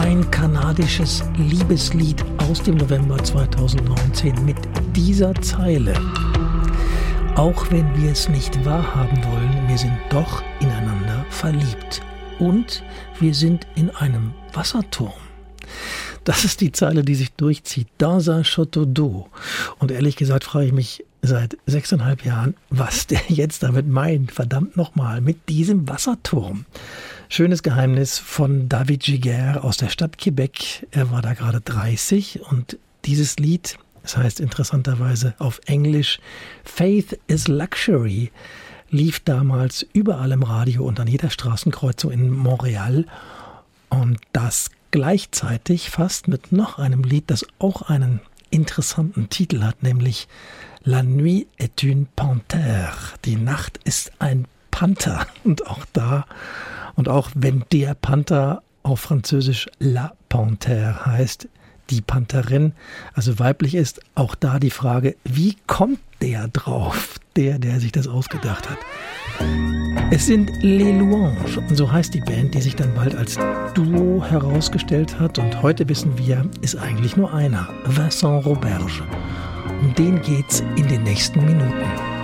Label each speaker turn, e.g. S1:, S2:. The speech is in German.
S1: ein kanadisches Liebeslied aus dem November 2019 mit dieser Zeile. Auch wenn wir es nicht wahrhaben wollen, wir sind doch ineinander verliebt. Und wir sind in einem Wasserturm. Das ist die Zeile, die sich durchzieht. Dans un château d'eau. Und ehrlich gesagt frage ich mich seit 6,5 Jahren, was der jetzt damit meint. Verdammt nochmal, mit diesem Wasserturm. Schönes Geheimnis von David Giguère aus der Stadt Quebec. Er war da gerade 30 und dieses Lied, das heißt interessanterweise auf Englisch Faith is Luxury, lief damals überall im Radio und an jeder Straßenkreuzung in Montreal. Und das gleichzeitig fast mit noch einem Lied, das auch einen interessanten Titel hat, nämlich La nuit est une panthère. Die Nacht ist ein Panther. Und auch wenn der Panther auf Französisch La Panthère heißt, die Pantherin, also weiblich ist, auch da die Frage, wie kommt der drauf, der sich das ausgedacht hat? Es sind Les Louanges, und so heißt die Band, die sich dann bald als Duo herausgestellt hat. Und heute wissen wir, ist eigentlich nur einer, Vincent Roberge. Um den geht's in den nächsten Minuten.